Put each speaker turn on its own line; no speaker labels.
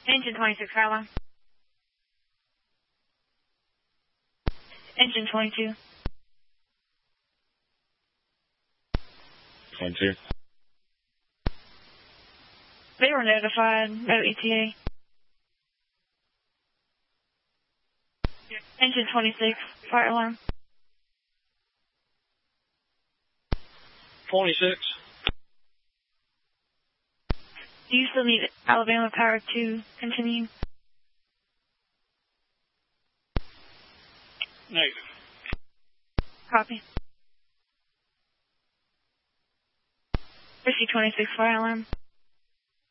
Engine 26, fire alarm. Engine 22.
22.
They were notified. No ETA. Engine 26, fire alarm.
26.
Do you still need Alabama Power to continue?
Negative.
Copy. Whiskey 26, fire alarm.